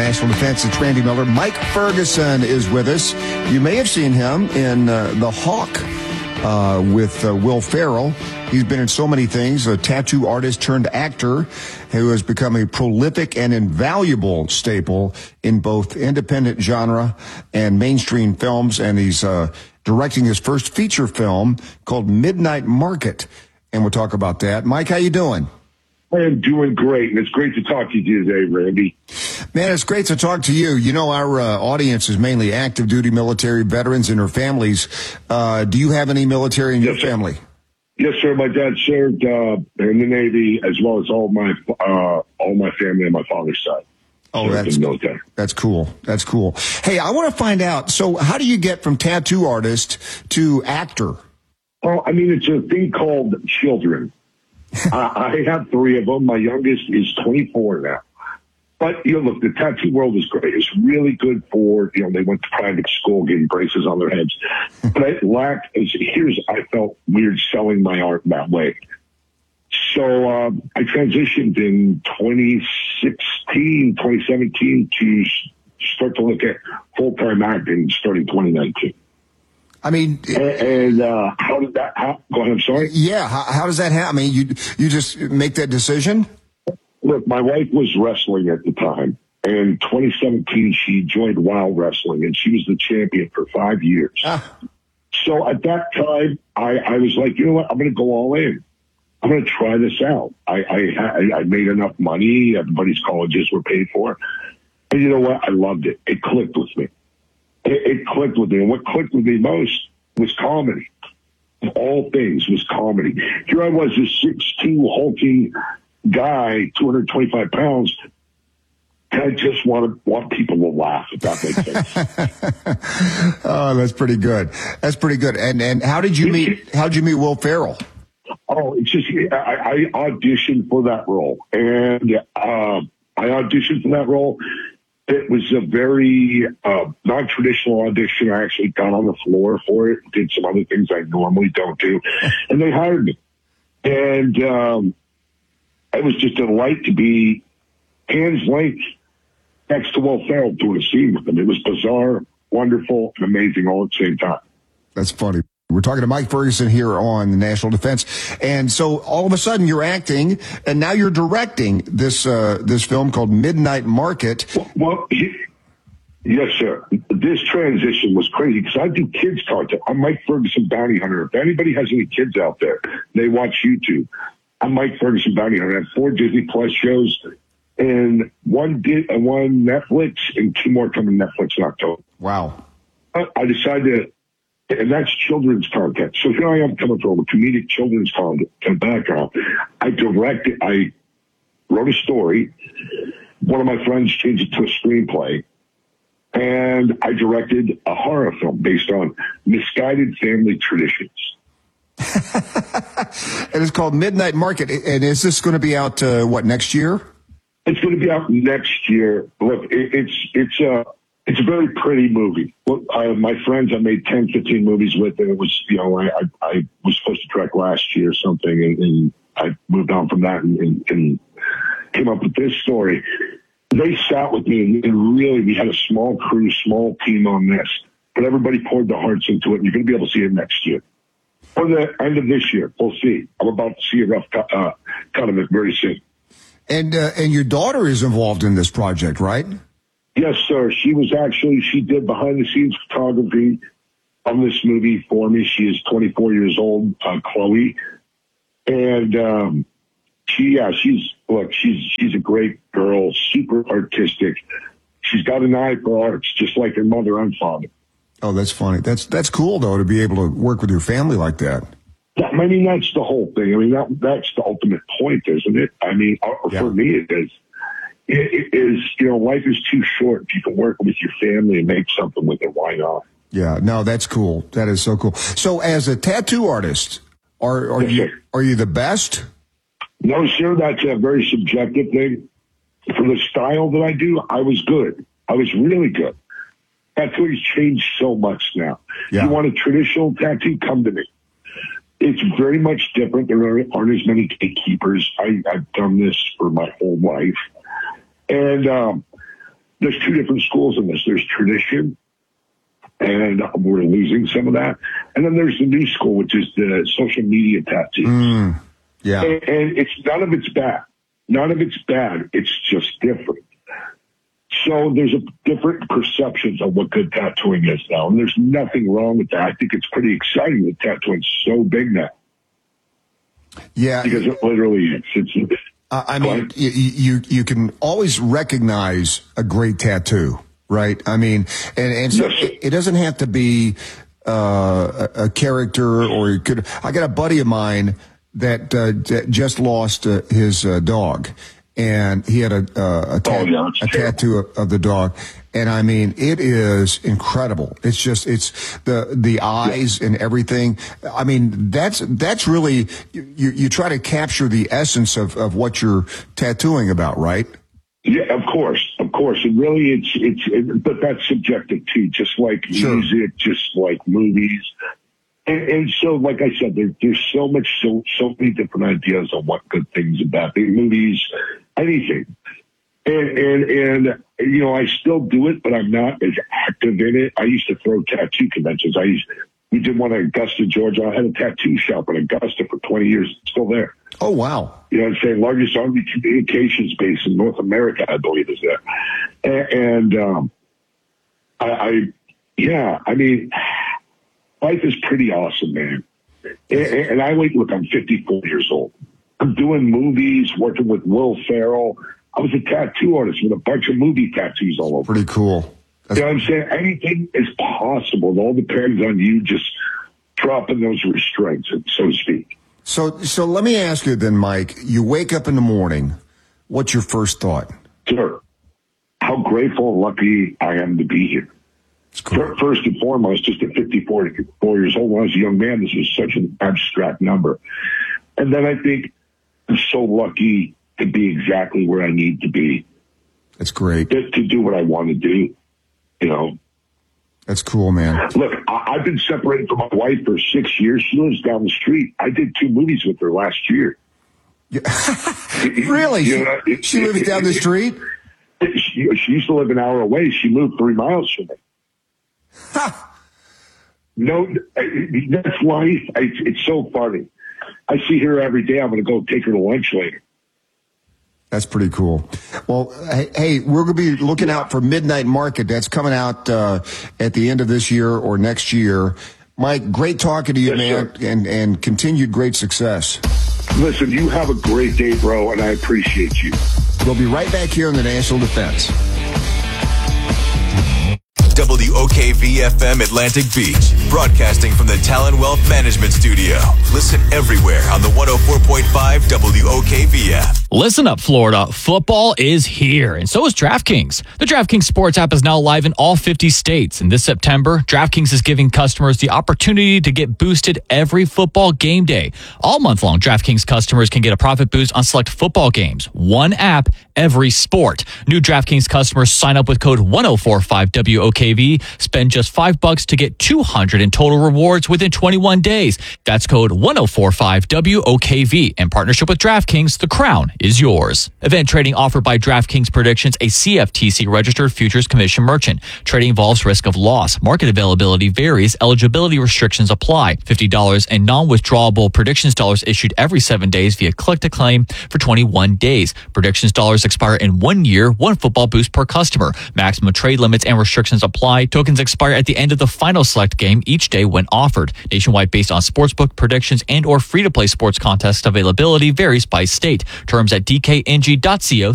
National Defense. It's Randy Miller. Mike Ferguson is with us. You may have seen him in The Hawk with Will Ferrell. He's been in so many things, a tattoo artist turned actor who has become a prolific and invaluable staple in both independent genre and mainstream films. And he's directing his first feature film called Midnight Market. And we'll talk about that. Mike, how you doing? I am doing great, and it's great to talk to you today, Randy. Man, it's great to talk to you. You know, our audience is mainly active duty military veterans and their families. Do you have any military in your family? Yes, sir. My dad served in the Navy, as well as all my family on my father's side. Oh, that's cool. That's cool. Hey, I want to find out. So, how do you get from tattoo artist to actor? Well, I mean, it's a thing called children. I have three of them. My youngest is 24 now. But, look, the tattoo world is great. It's really good for, they went to private school getting braces on their heads. But I felt weird selling my art that way. So I transitioned in 2017 to start to look at full-time acting starting 2019. I mean, and how did that happen? Go ahead, I'm sorry. Yeah, how does that happen? I mean, you just make that decision? Look, my wife was wrestling at the time. In 2017, she joined Wild Wrestling, and she was the champion for 5 years. So at that time, I was like, you know what? I'm going to go all in. I'm going to try this out. I made enough money. Everybody's colleges were paid for. And you know what? I loved it. It clicked with me. It clicked with me. And what clicked with me most was comedy. Of all things was comedy. Here I was, this 6'2", hulking guy, 225 pounds. And I just want people to laugh, if that makes sense. Oh, that's pretty good. That's pretty good. And how did you meet Will Ferrell? Oh, it's just, I auditioned for that role. And I auditioned for that role. It was a very non-traditional audition. I actually got on the floor for it, did some other things I normally don't do, and they hired me. And it was just a delight to be hands length next to Will Ferrell doing a scene with him. It was bizarre, wonderful, and amazing all at the same time. That's funny. We're talking to Mike Ferguson here on the National Defense. And so all of a sudden you're acting and now you're directing this film called Midnight Market. Well, yes, sir. This transition was crazy because I do kids content. I'm Mike Ferguson Bounty Hunter. If anybody has any kids out there, they watch YouTube. I'm Mike Ferguson Bounty Hunter. I have 4 Disney Plus shows and one Netflix and 2 more coming Netflix in October. Wow. I decided and that's children's content. So here I am coming from a comedic children's content background. I wrote a story. One of my friends changed it to a screenplay. And I directed a horror film based on misguided family traditions. And it's called Midnight Market. And is this going to be out, next year? It's going to be out next year. Look, it's a very pretty movie. My friends, I made 10, 15 movies with, and it was, I was supposed to direct last year or something, and I moved on from that and came up with this story. They sat with me, and really, we had a small crew, small team on this, but everybody poured their hearts into it, and you're going to be able to see it next year. Or the end of this year, we'll see. I'm about to see a rough cut of it very soon. And your daughter is involved in this project, right? Yes, sir. She did behind-the-scenes photography on this movie for me. She is 24 years old, Chloe. And she's a great girl, super artistic. She's got an eye for arts, just like her mother and father. Oh, that's funny. That's cool, though, to be able to work with your family like that. I mean, that's the whole thing. I mean, that's the ultimate point, isn't it? I mean, for me, it is. It is, life is too short. If you can work with your family and make something with it, why not? Yeah, no, that's cool. That is so cool. So as a tattoo artist, are you the best? No, sir, that's a very subjective thing. For the style that I do, I was good. I was really good. Tattooing's changed so much now. Yeah. You want a traditional tattoo, come to me. It's very much different. There aren't as many gatekeepers. I've done this for my whole life. And there's two different schools in this. There's tradition, and we're losing some of that. And then there's the new school, which is the social media tattoos. Yeah. And it's none of it's bad. None of it's bad. It's just different. So there's a different perceptions of what good tattooing is now. And there's nothing wrong with that. I think it's pretty exciting that tattooing's so big now. Yeah. Because it literally is. I mean, you can always recognize a great tattoo, right? I mean, and so it doesn't have to be a character, or it could. I got a buddy of mine that just lost his dog, and he had a tattoo of the dog. And I mean, it is incredible. It's just, it's the eyes and everything. I mean, that's really, you try to capture the essence of what you're tattooing about, right? Yeah, of course. And really but that's subjective too, just like music, just like movies. And so, like I said, there's so many different ideas on what good things about the movies, anything. And you know, I still do it, but I'm not as active in it. I used to throw tattoo conventions. We did one in Augusta, Georgia. I had a tattoo shop in Augusta for 20 years. It's still there. Oh, wow. You know what I'm saying? Largest Army communications base in North America, I believe, is there. And I mean, life is pretty awesome, man. And I'm 54 years old. I'm doing movies, working with Will Ferrell. I was a tattoo artist with a bunch of movie tattoos all over. Pretty cool. You know what I'm saying? Anything is possible. It all depends on you just dropping those restraints, so to speak. So let me ask you then, Mike, you wake up in the morning, what's your first thought? Sir, how grateful and lucky I am to be here. Cool. First and foremost, just at 54 years old, when I was a young man, this was such an abstract number. And then I think I'm so lucky to be exactly where I need to be. That's great. To do what I want to do, you know. That's cool, man. Look, I've been separated from my wife for 6 years. She lives down the street. I did 2 movies with her last year. Yeah. Really? She lives down the street? She used to live an hour away. She moved 3 miles from me. No, that's life. It's so funny. I see her every day. I'm going to go take her to lunch later. That's pretty cool. Well, hey, we're going to be looking out for Midnight Market. That's coming out at the end of this year or next year. Mike, great talking to you, man, and continued great success. Listen, you have a great day, bro, and I appreciate you. We'll be right back here in the National Defense. WOKV-FM Atlantic Beach, broadcasting from the Talon Wealth Management Studio. Listen everywhere on the 104.5 WOKV-F. Listen up, Florida. Football is here, and so is DraftKings. The DraftKings Sports app is now live in all 50 states, and this September, DraftKings is giving customers the opportunity to get boosted every football game day. All month long, DraftKings customers can get a profit boost on select football games. One app, every sport. New DraftKings customers sign up with code 1045WOKV. Spend just $5 to get $200 in total rewards within 21 days. That's code 1045WOKV. In partnership with DraftKings, the crown is yours. Event trading offered by DraftKings Predictions, a CFTC registered futures commission merchant. Trading involves risk of loss. Market availability varies. Eligibility restrictions apply. $50 in non-withdrawable predictions dollars issued every 7 days via click to claim for 21 days. Predictions dollars expire in 1 year, 1 football boost per customer. Maximum trade limits and restrictions apply. Tokens expire at the end of the final select game each day when offered. Nationwide based on sportsbook predictions and or free-to-play sports contest availability varies by state. Terms at dkng.co.